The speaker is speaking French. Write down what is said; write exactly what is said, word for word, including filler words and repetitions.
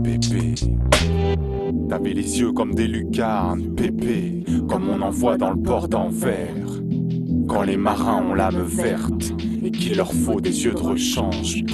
Pépé. T'avais les yeux comme des lucarnes, pépé, comme on en voit dans le port d'Anvers. Quand les marins ont l'âme verte et qu'il leur faut des yeux de rechange